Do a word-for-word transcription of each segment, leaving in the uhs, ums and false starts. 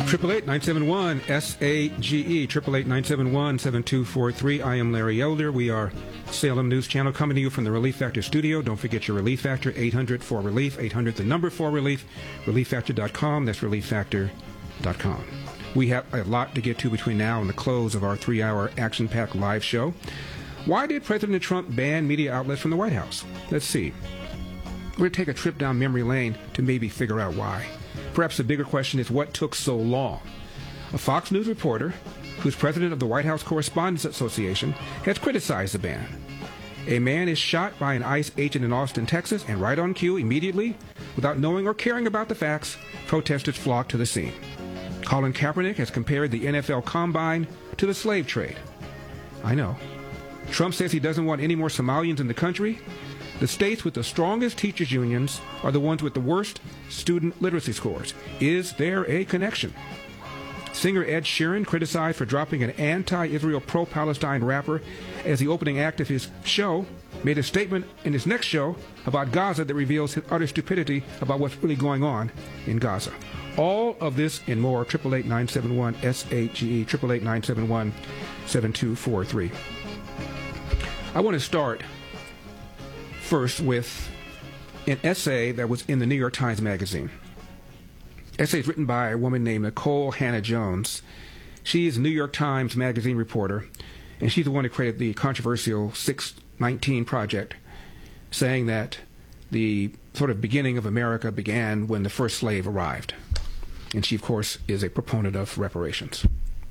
Triple eight nine seven one S A G E. Triple eight nine seven one seven two four three. I am Larry Elder. We are Salem News Channel coming to you from the Relief Factor studio. Don't forget your Relief Factor. eight hundred four relief. eight hundred the number four relief. relief factor dot com. That's relief factor dot com. We have a lot to get to between now and the close of our three-hour action-packed live show. Why did President Trump ban media outlets from the White House? Let's see. We're going to take a trip down memory lane to maybe figure out why. Perhaps the bigger question is what took so long? A Fox News reporter, who's president of the White House Correspondents Association, has criticized the ban. A man is shot by an ICE agent in Austin, Texas, and right on cue, immediately, without knowing or caring about the facts, protesters flocked to the scene. Colin Kaepernick has compared the N F L Combine to the slave trade. I know. Trump says he doesn't want any more Somalians in the country. The states with the strongest teachers' unions are the ones with the worst student literacy scores. Is there a connection? Singer Ed Sheeran, criticized for dropping an anti-Israel, pro-Palestine rapper as the opening act of his show, made a statement in his next show about Gaza that reveals his utter stupidity about what's really going on in Gaza. All of this and more, eight eight eight nine seven one S A G E, eight eight eight nine seven one seven two four three. I want to start first with an essay that was in the New York Times Magazine. Essay is written by a woman named Nicole Hannah-Jones. She is a New York Times Magazine reporter, and she's the one who created the controversial six nineteen Project, saying that the sort of beginning of America began when the first slave arrived. And she, of course, is a proponent of reparations.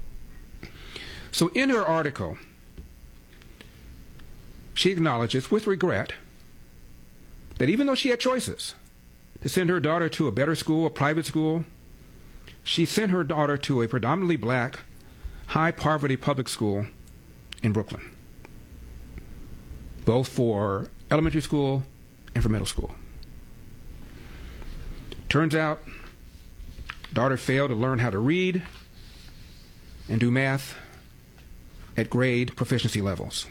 So in her article, she acknowledges with regret that even though she had choices to send her daughter to a better school, a private school, she sent her daughter to a predominantly black, high-poverty public school in Brooklyn, both for elementary school and for middle school. Turns out, daughter failed to learn how to read and do math at grade proficiency levels.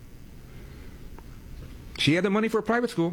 She had the money for a private school,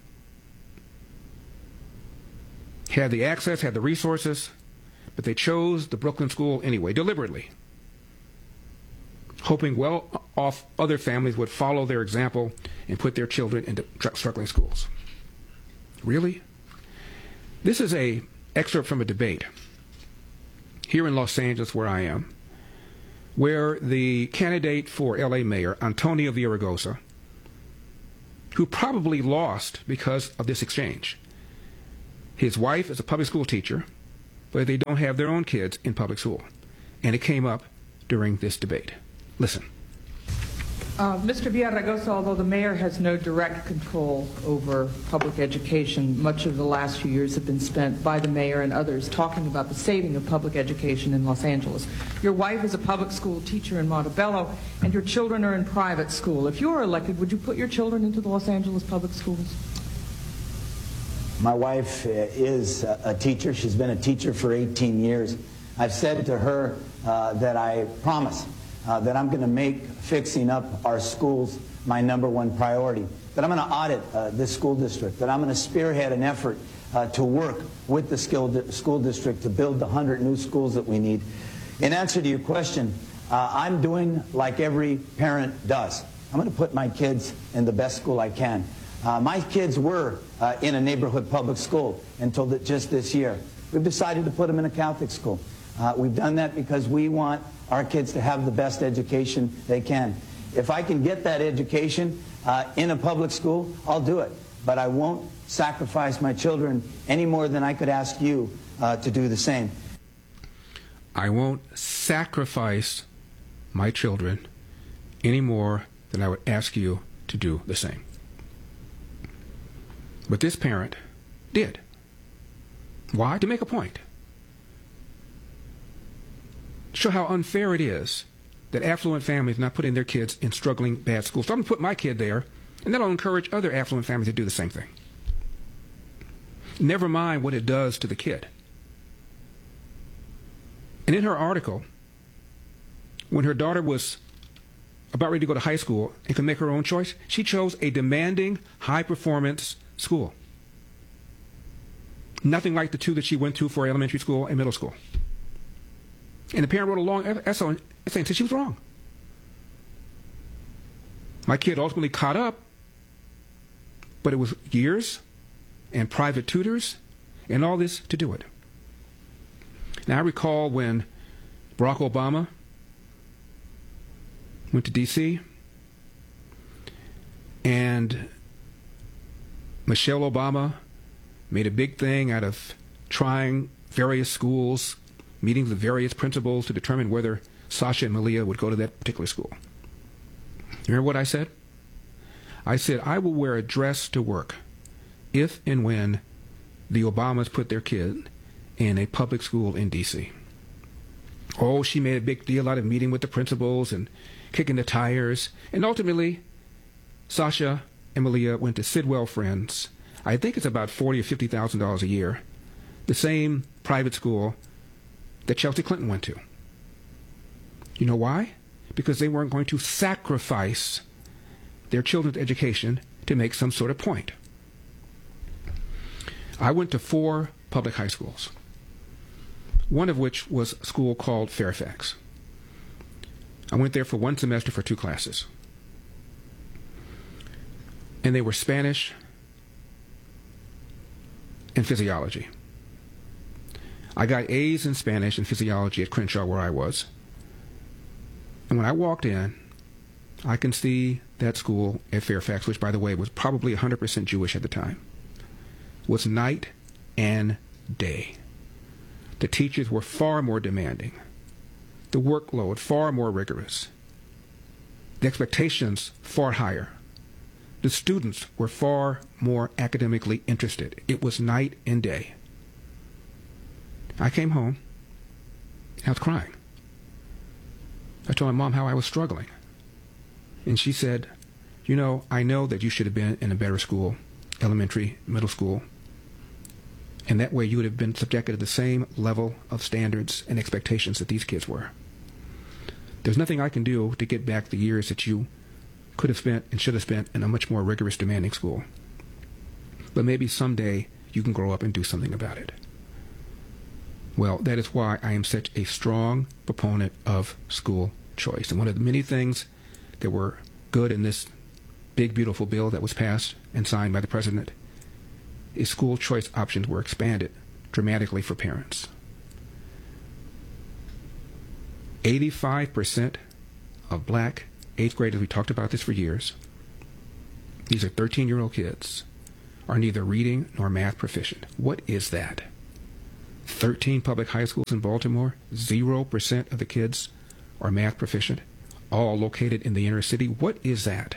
had the access, had the resources, but they chose the Brooklyn school anyway, deliberately, hoping well-off other families would follow their example and put their children into struggling schools. Really? This is an excerpt from a debate here in Los Angeles, where I am, where the candidate for L A mayor, Antonio Villaraigosa, who probably lost because of this exchange. His wife is a public school teacher, but they don't have their own kids in public school. And it came up during this debate. Listen. Uh, Mister Villaraigosa, although the mayor has no direct control over public education, much of the last few years have been spent by the mayor and others talking about the saving of public education in Los Angeles. Your wife is a public school teacher in Montebello, and your children are in private school. If you were elected, would you put your children into the Los Angeles public schools? My wife is a teacher. She's been a teacher for eighteen years. I've said to her uh, that I promise uh, that I'm going to make fixing up our schools my number one priority, that I'm going to audit uh, this school district, that I'm going to spearhead an effort uh, to work with the school district to build the one hundred new schools that we need. In answer to your question, uh, I'm doing like every parent does. I'm going to put my kids in the best school I can. Uh, my kids were uh, in a neighborhood public school until the, just this year. We've decided to put them in a Catholic school. Uh, we've done that because we want our kids to have the best education they can. If I can get that education uh, in a public school, I'll do it. But I won't sacrifice my children any more than I could ask you uh, to do the same. I won't sacrifice my children any more than I would ask you to do the same. But this parent did. Why? To make a point. Show how unfair it is that affluent families not putting their kids in struggling bad schools. So I'm going to put my kid there, and that'll encourage other affluent families to do the same thing. Never mind what it does to the kid. And in her article, when her daughter was about ready to go to high school and could make her own choice, she chose a demanding, high-performance school. Nothing like the two that she went through for elementary school and middle school. And the parent wrote a long essay saying she was wrong. My kid ultimately caught up, but it was years and private tutors and all this to do it. Now, I recall when Barack Obama went to D C and Michelle Obama made a big thing out of trying various schools, meetings with various principals to determine whether Sasha and Malia would go to that particular school. Remember what I said? I said, I will wear a dress to work if and when the Obamas put their kid in a public school in D C Oh, she made a big deal out of meeting with the principals and kicking the tires. And ultimately, Sasha and Malia went to Sidwell Friends. I think it's about forty thousand dollars or fifty thousand dollars a year. The same private school that Chelsea Clinton went to. You know why? Because they weren't going to sacrifice their children's education to make some sort of point. I went to four public high schools, one of which was a school called Fairfax. I went there for one semester for two classes. And they were Spanish and physiology. I got A's in Spanish and physiology at Crenshaw, where I was. And when I walked in, I can see that school at Fairfax, which, by the way, was probably one hundred percent Jewish at the time, was night and day. The teachers were far more demanding. The workload far more rigorous. The expectations far higher. The students were far more academically interested. It was night and day. I came home. I was crying. I told my mom how I was struggling. And she said, you know, I know that you should have been in a better school, elementary, middle school, and that way you would have been subjected to the same level of standards and expectations that these kids were. There's nothing I can do to get back the years that you could have spent and should have spent in a much more rigorous, demanding school. But maybe someday you can grow up and do something about it. Well, that is why I am such a strong proponent of school choice. And one of the many things that were good in this big, beautiful bill that was passed and signed by the president is school choice options were expanded dramatically for parents. eighty-five percent of black eighth graders, we talked about this for years, these are thirteen-year-old kids, are neither reading nor math proficient. What is that? thirteen public high schools in Baltimore, zero percent of the kids are math proficient, all located in the inner city. What is that?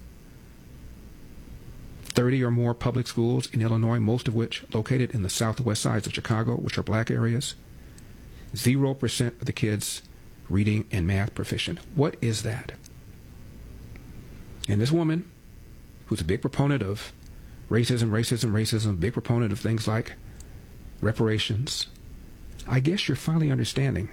thirty or more public schools in Illinois, most of which located in the southwest sides of Chicago, which are black areas. zero percent of the kids reading and math proficient. What is that? And this woman, who's a big proponent of racism, racism, racism, big proponent of things like reparations, I guess you're finally understanding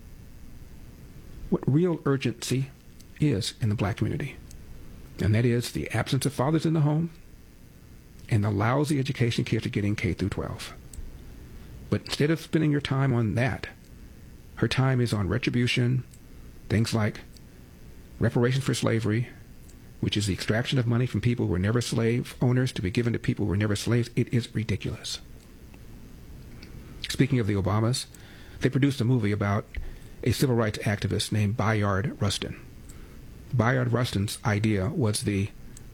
what real urgency is in the black community. And that is the absence of fathers in the home and the lousy education kids are getting K through twelve. But instead of spending your time on that, her time is on retribution, things like reparations for slavery, which is the extraction of money from people who were never slave owners to be given to people who were never slaves. It is ridiculous. Speaking of the Obamas, they produced a movie about a civil rights activist named Bayard Rustin. Bayard Rustin's idea was the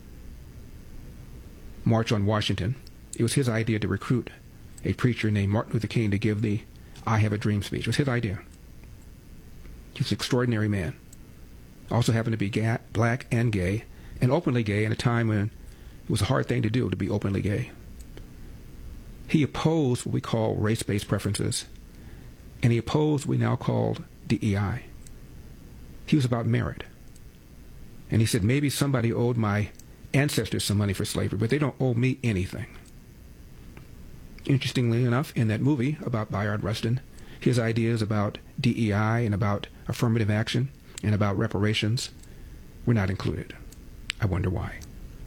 March on Washington. It was his idea to recruit a preacher named Martin Luther King to give the I Have a Dream speech. It was his idea. He was an extraordinary man. Also happened to be ga- black and gay, and openly gay in a time when it was a hard thing to do to be openly gay. He opposed what we call race-based preferences, and he opposed what we now call D E I. He was about merit. And he said, maybe somebody owed my ancestors some money for slavery, but they don't owe me anything. Interestingly enough, in that movie about Bayard Rustin, his ideas about D E I and about affirmative action and about reparations were not included. I wonder why.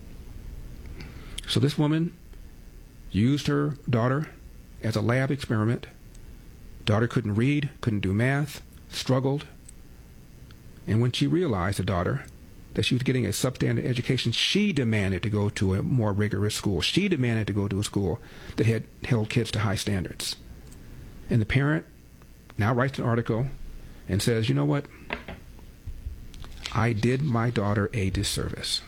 So this woman used her daughter as a lab experiment. Daughter couldn't read, couldn't do math, struggled. And when she realized, the daughter, that she was getting a substandard education, she demanded to go to a more rigorous school. She demanded to go to a school that had held kids to high standards. And the parent now writes an article and says, you know what? I did my daughter a disservice.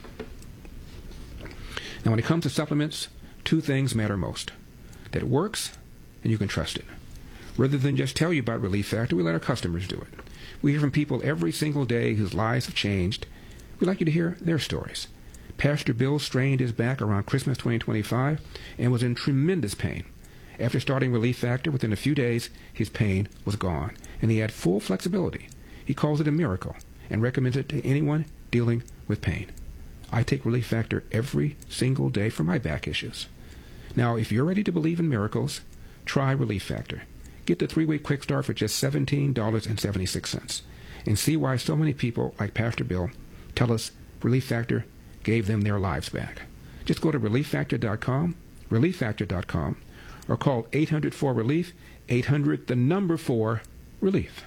Now, when it comes to supplements, two things matter most. That it works and you can trust it. Rather than just tell you about Relief Factor, we let our customers do it. We hear from people every single day whose lives have changed. We'd like you to hear their stories. Pastor Bill strained his back around Christmas twenty twenty-five and was in tremendous pain. After starting Relief Factor, within a few days, his pain was gone, and he had full flexibility. He calls it a miracle and recommends it to anyone dealing with pain. I take Relief Factor every single day for my back issues. Now, if you're ready to believe in miracles, try Relief Factor. Get the three-week quick start for just seventeen dollars and seventy-six cents and see why so many people like Pastor Bill tell us Relief Factor gave them their lives back. Just go to relief factor dot com, relief factor dot com, or call eight hundred four relief, eight hundred, the number four, relief.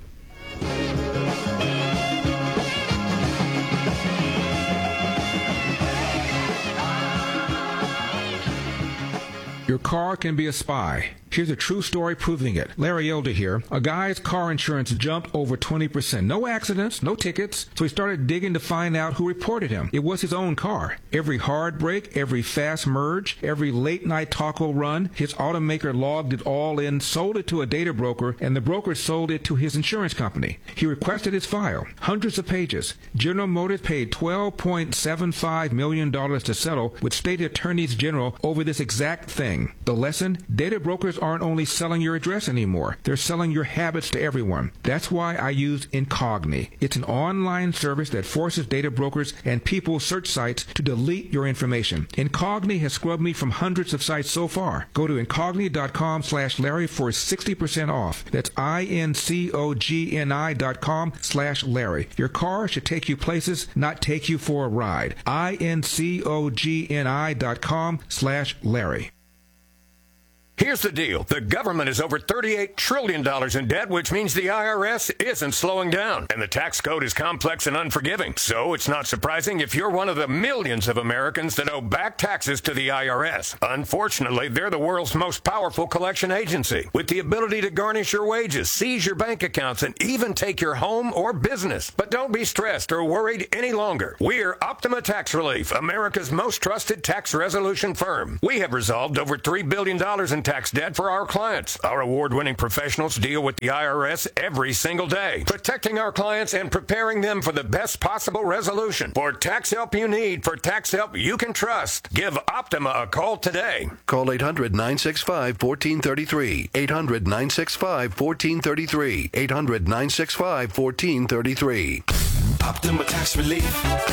Your car can be a spy. Here's a true story proving it. Larry Elder here. A guy's car insurance jumped over twenty percent. No accidents, no tickets. So he started digging to find out who reported him. It was his own car. Every hard brake, every fast merge, every late night taco run, his automaker logged it all in, sold it to a data broker, and the broker sold it to his insurance company. He requested his file. Hundreds of pages. General Motors paid twelve point seven five million dollars to settle with state attorneys general over this exact thing. The lesson? Data brokers aren't only selling your address anymore. They're selling your habits to everyone. That's why I use Incogni. It's an online service that forces data brokers and people's search sites to delete your information. Incogni has scrubbed me from hundreds of sites so far. Go to incogni dot com slash Larry for sixty percent off. That's I N C O G N I dot com slash Larry. Your car should take you places, not take you for a ride. I N C O G N I dot com slash Larry. Here's the deal. The government is over thirty-eight trillion dollars in debt, which means the I R S isn't slowing down. And the tax code is complex and unforgiving. So it's not surprising if you're one of the millions of Americans that owe back taxes to the I R S. Unfortunately, they're the world's most powerful collection agency, with the ability to garnish your wages, seize your bank accounts, and even take your home or business. But don't be stressed or worried any longer. We're Optima Tax Relief, America's most trusted tax resolution firm. We have resolved over three billion dollars in tax debt for our clients. Our award-winning professionals deal with the I R S every single day, protecting our clients and preparing them for the best possible resolution. For tax help you need, for tax help you can trust, give Optima a call today. Call eight hundred, nine six five, one four three three. eight hundred, nine six five, one four three three. eight hundred, nine six five, one four three three. Optima Tax Relief.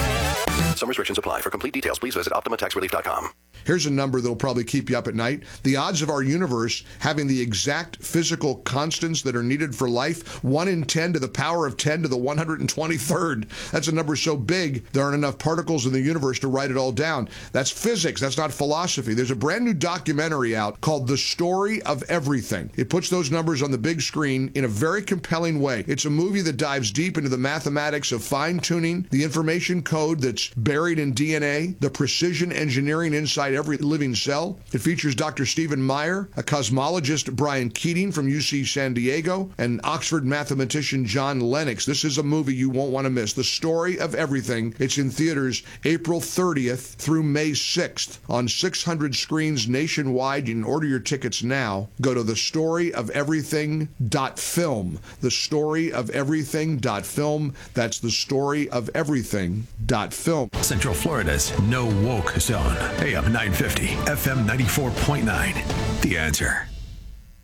Some restrictions apply. For complete details, please visit optima tax relief dot com. Here's a number that'll probably keep you up at night. The odds of our universe having the exact physical constants that are needed for life, one in ten to the power of ten to the one hundred twenty-third. That's a number so big, there aren't enough particles in the universe to write it all down. That's physics. That's not philosophy. There's a brand new documentary out called The Story of Everything. It puts those numbers on the big screen in a very compelling way. It's a movie that dives deep into the mathematics of fine-tuning, the information code that's buried in D N A, the precision engineering inside every living cell. It features Doctor Stephen Meyer, a cosmologist Brian Keating from U C San Diego, and Oxford mathematician John Lennox. This is a movie you won't want to miss. The Story of Everything. It's in theaters April thirtieth through May sixth on six hundred screens nationwide. You can order your tickets now. Go to the story of everything dot film. the story of everything dot film. That's the story of everything dot film. Central Florida's no woke zone. A M nine fifty, F M ninety-four point nine. The Answer.